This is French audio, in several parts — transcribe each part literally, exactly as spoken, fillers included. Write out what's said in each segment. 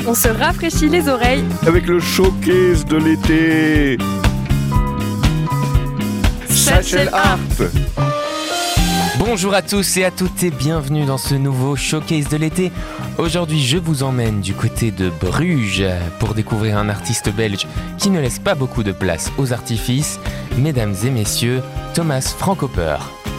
On se rafraîchit les oreilles avec le showcase de l'été. Satchel Art. Bonjour à tous et à toutes et bienvenue dans ce nouveau showcase de l'été. Aujourd'hui, je vous emmène du côté de Bruges pour découvrir un artiste belge qui ne laisse pas beaucoup de place aux artifices. Mesdames et messieurs, Thomas Franckoper.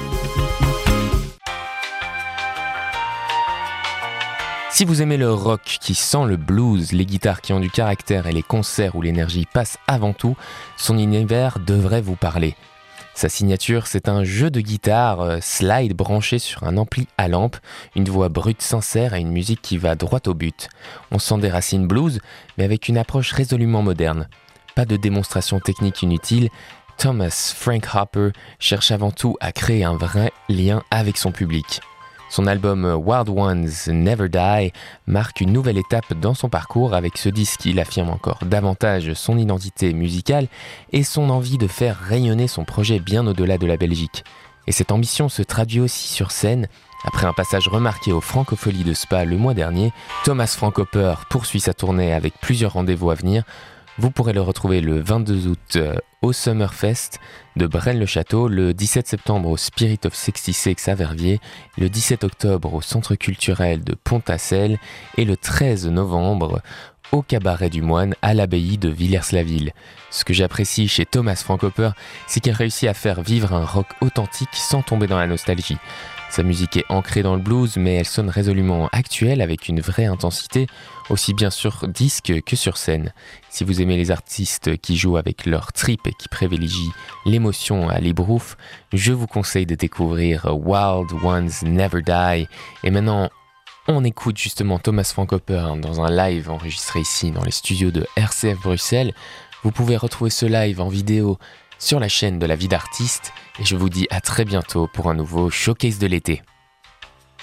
Si vous aimez le rock qui sent le blues, les guitares qui ont du caractère et les concerts où l'énergie passe avant tout, son univers devrait vous parler. Sa signature, c'est un jeu de guitare euh, slide branché sur un ampli à lampe, une voix brute sincère et une musique qui va droit au but. On sent des racines blues, mais avec une approche résolument moderne. Pas de démonstration technique inutile, Thomas Franckoper cherche avant tout à créer un vrai lien avec son public. Son album Wild Ones Never Die marque une nouvelle étape dans son parcours. Avec ce disque, il affirme encore davantage son identité musicale et son envie de faire rayonner son projet bien au-delà de la Belgique. Et cette ambition se traduit aussi sur scène. Après un passage remarqué aux Francopholies de Spa le mois dernier, Thomas Franckoper poursuit sa tournée avec plusieurs rendez-vous à venir. Vous pourrez le retrouver le vingt-deux août au Summerfest de Braine-le-Château, le dix-sept septembre au Spirit of soixante-six à Verviers, le dix-sept octobre au Centre culturel de Pont-à-Celle et le treize novembre au Cabaret du Moine à l'abbaye de Villers-la-Ville. Ce que j'apprécie chez Thomas Franckoper, c'est qu'il réussit à faire vivre un rock authentique sans tomber dans la nostalgie. Sa musique est ancrée dans le blues, mais elle sonne résolument actuelle avec une vraie intensité, aussi bien sur disque que sur scène. Si vous aimez les artistes qui jouent avec leur trip et qui privilégient l'émotion à l'ébrouf, je vous conseille de découvrir Wild Ones Never Die. Et maintenant, on écoute justement Thomas Franckoper dans un live enregistré ici dans les studios de R C F Bruxelles. Vous pouvez retrouver ce live en vidéo sur la chaîne de La Vie d'Artiste et je vous dis à très bientôt pour un nouveau showcase de l'été.